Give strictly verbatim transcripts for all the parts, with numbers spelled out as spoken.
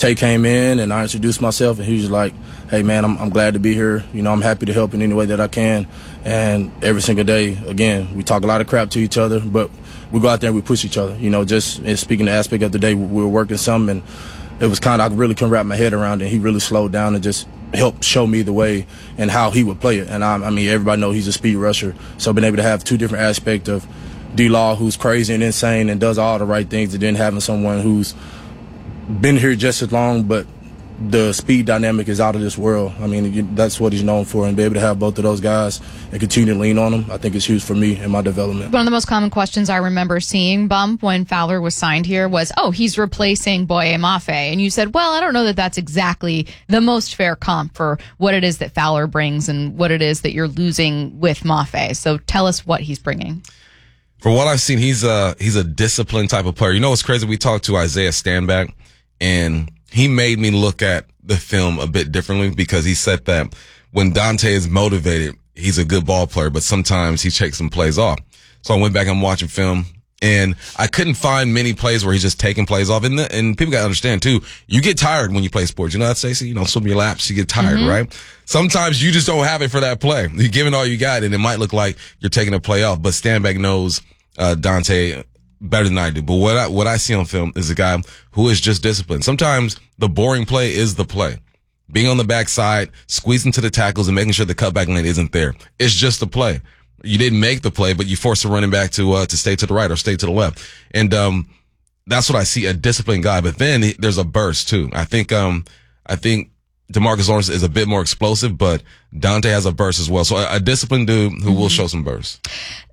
Tay came in, and I introduced myself, and he was like, hey, man, I'm, I'm glad to be here. You know, I'm happy to help in any way that I can. And every single day, again, we talk a lot of crap to each other, but we go out there and we push each other. You know, just speaking the aspect of the day, we were working some, and it was kind of, I really couldn't wrap my head around it. He really slowed down and just helped show me the way and how he would play it. And I, I mean, everybody knows he's a speed rusher. So being able to have two different aspects of D-Law, who's crazy and insane and does all the right things, and then having someone who's been here just as long, but the speed dynamic is out of this world. I mean, that's what he's known for, and be able to have both of those guys and continue to lean on them, I think it's huge for me and my development. One of the most common questions I remember seeing, Bump, when Fowler was signed here was, oh, he's replacing Boye Mafe. And you said, well, I don't know that that's exactly the most fair comp for what it is that Fowler brings and what it is that you're losing with Mafe. So tell us what he's bringing. For what I've seen, he's a, he's a disciplined type of player. You know what's crazy? We talked to Isaiah Stanback, and he made me look at the film a bit differently, because he said that when Dante is motivated, he's a good ball player, but sometimes he takes some plays off. So I went back and watching film, and I couldn't find many plays where he's just taking plays off. And, the, and people got to understand, too, you get tired when you play sports. You know that, Stacey? You know, swim your laps, you get tired, mm-hmm. right? Sometimes you just don't have it for that play. You're giving all you got, and it might look like you're taking a play off. But Stanback knows uh, Dante better than I do. But what I, what I see on film is a guy who is just disciplined. Sometimes the boring play is the play. Being on the backside, squeezing to the tackles, and making sure the cutback lane isn't there. It's just a play. You didn't make the play, but you forced the running back to uh, to stay to the right or stay to the left. And um that's what I see, a disciplined guy. But then he, there's a burst too. I think um I think DeMarcus Lawrence is a bit more explosive, but Dante has a burst as well. So a, a disciplined dude who mm-hmm. will show some burst.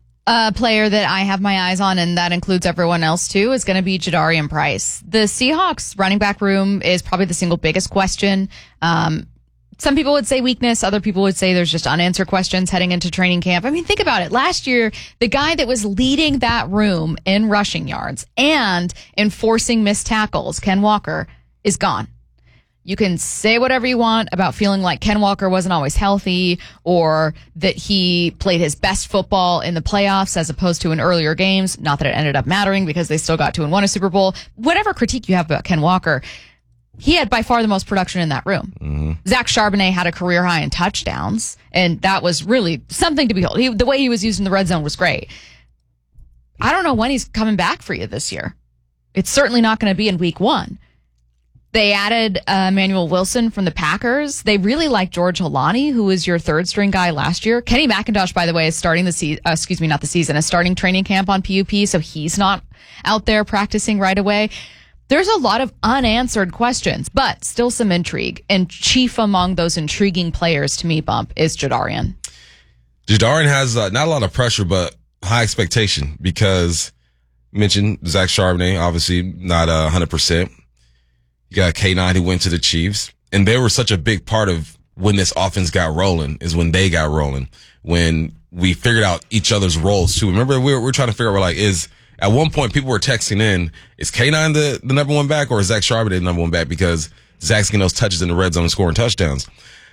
A player that I have my eyes on, and that includes everyone else too, is going to be Jadarian Price. The Seahawks running back room is probably the single biggest question. Um, some people would say weakness. Other people would say there's just unanswered questions heading into training camp. I mean, think about it. Last year, the guy that was leading that room in rushing yards and enforcing missed tackles, Ken Walker, is gone. You can say whatever you want about feeling like Ken Walker wasn't always healthy, or that he played his best football in the playoffs as opposed to in earlier games. Not that it ended up mattering, because they still got to and won a Super Bowl. Whatever critique you have about Ken Walker, he had by far the most production in that room. Mm-hmm. Zach Charbonnet had a career high in touchdowns, and that was really something to behold. He, the way he was used in the red zone was great. I don't know when he's coming back for you this year. It's certainly not going to be in week one. They added uh, Emmanuel Wilson from the Packers. They really like George Holani, who was your third string guy last year. Kenny McIntosh, by the way, is starting the season, uh, excuse me, not the season, is starting training camp on P U P, so he's not out there practicing right away. There's a lot of unanswered questions, but still some intrigue. And chief among those intriguing players to me, Bump, is Jadarian. Jadarian has uh, not a lot of pressure, but high expectation, because you mentioned Zach Charbonnet, obviously not uh, one hundred percent. You got K nine who went to the Chiefs, and they were such a big part of when this offense got rolling, is when they got rolling, when we figured out each other's roles too. Remember, we were, we were trying to figure out, we're like, is, at one point people were texting in, is K nine the, the number one back, or is Zach Charbonnet the number one back? Because Zach's getting those touches in the red zone and scoring touchdowns.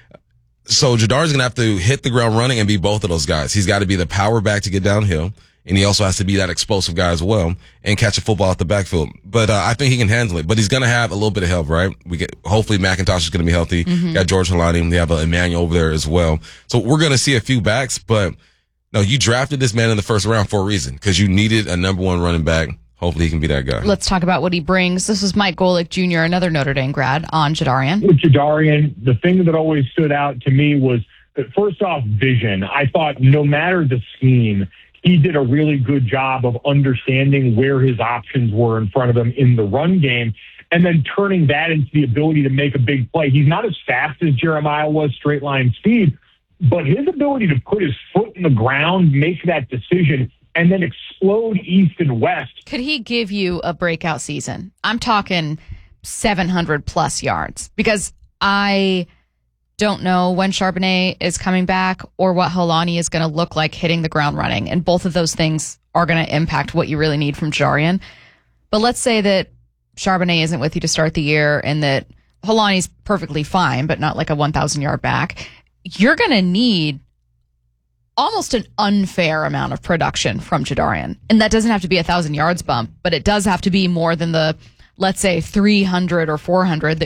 So Jadarian's going to have to hit the ground running and be both of those guys. He's got to be the power back to get downhill, and he also has to be that explosive guy as well and catch a football at the backfield. But uh, I think he can handle it. But he's going to have a little bit of help, right? We get hopefully McIntosh is going to be healthy. Mm-hmm. Got George Holani. We have uh, Emmanuel over there as well. So we're going to see a few backs. But no, you drafted this man in the first round for a reason, because you needed a number one running back. Hopefully he can be that guy. Let's talk about what he brings. This is Mike Golick Junior, another Notre Dame grad, on Jadarian. With Jadarian, the thing that always stood out to me was, first off, vision. I thought no matter the scheme, he did a really good job of understanding where his options were in front of him in the run game, and then turning that into the ability to make a big play. He's not as fast as Jeremiah was, straight line speed, but his ability to put his foot in the ground, make that decision, and then explode east and west. Could he give you a breakout season? I'm talking seven hundred plus yards, because I don't know when Charbonnet is coming back or what Holani is going to look like hitting the ground running. And both of those things are going to impact what you really need from Jadarian. But let's say that Charbonnet isn't with you to start the year, and that Holani's perfectly fine, but not like a one thousand yard back. You're going to need almost an unfair amount of production from Jadarian. And that doesn't have to be a thousand yards bump, but it does have to be more than the, let's say, three hundred or four hundred that